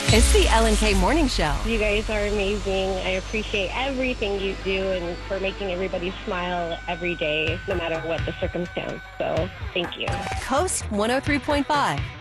It's the Ellen K Morning Show. You guys are amazing. I appreciate everything you do and for making everybody smile every day, no matter what the circumstance. So thank you. Coast 103.5.